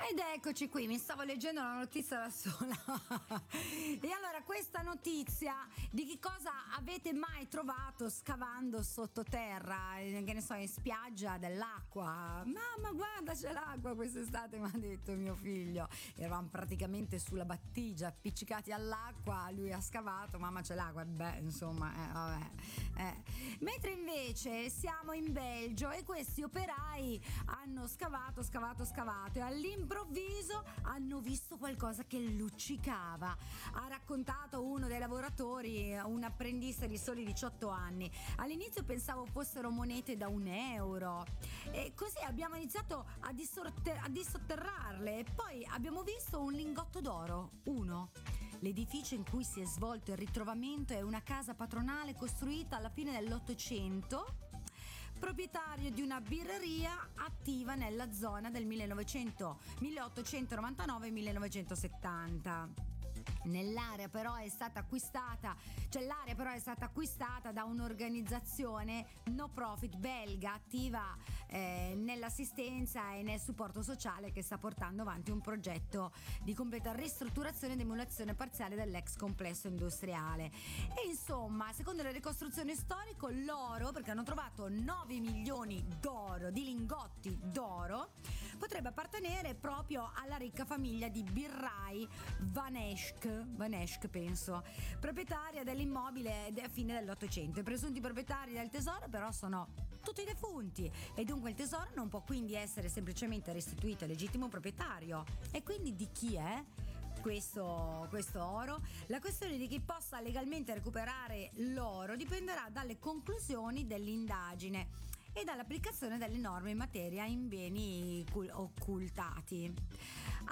Ed eccoci qui, mi stavo leggendo la notizia da sola. E allora, questa notizia di che cosa avete mai trovato scavando sottoterra, che ne so, in spiaggia, dell'acqua. Mamma, guarda, c'è l'acqua quest'estate, mi ha detto mio figlio. Eravamo praticamente sulla battigia, appiccicati all'acqua, lui ha scavato, mamma c'è l'acqua, beh, insomma, vabbè. Mentre invece siamo in Belgio e questi operai hanno scavato e all'improvviso hanno visto qualcosa che luccicava. Ha raccontato uno dei lavoratori, un apprendista di soli 18 anni. All'inizio pensavo fossero monete da €1 e così abbiamo iniziato a dissotterrarle e poi abbiamo visto un lingotto d'oro, uno. L'edificio in cui si è svolto il ritrovamento è una casa padronale costruita alla fine dell'Ottocento, proprietario di una birreria attiva nella zona del 1899-1970. L'area però è stata acquistata da un'organizzazione no profit belga attiva nell'assistenza e nel supporto sociale, che sta portando avanti un progetto di completa ristrutturazione ed emulazione parziale dell'ex complesso industriale. E insomma, secondo le ricostruzioni storiche, l'oro, perché hanno trovato 9 milioni di lingotti d'oro, potrebbe appartenere proprio alla ricca famiglia di birrai Van Esch, penso, proprietaria dell'immobile a fine dell'Ottocento. I presunti proprietari del tesoro però sono tutti defunti e dunque il tesoro non può quindi essere semplicemente restituito al legittimo proprietario. E quindi di chi è questo oro? La questione di chi possa legalmente recuperare l'oro dipenderà dalle conclusioni dell'indagine e dall'applicazione delle norme in materia in beni occultati.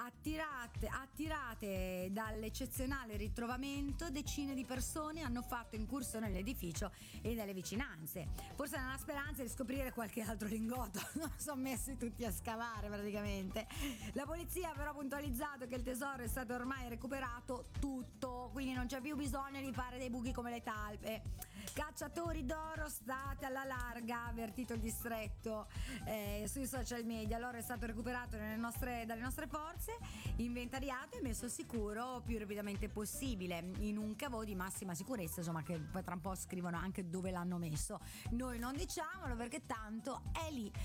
Attirate dall'eccezionale ritrovamento, decine di persone hanno fatto incursione nell'edificio e nelle vicinanze, forse nella speranza di scoprire qualche altro lingotto. Non sono messi tutti a scavare praticamente. La polizia però ha puntualizzato che il tesoro è stato ormai recuperato tutto, quindi non c'è più bisogno di fare dei buchi come le talpe. Cacciatori d'oro, state alla larga, ha avvertito il distretto sui social media. L'oro è stato recuperato dalle nostre forze, inventariato e messo al sicuro più rapidamente possibile in un caveau di massima sicurezza, insomma, che poi tra un po' scrivono anche dove l'hanno messo. Noi non diciamolo perché tanto è lì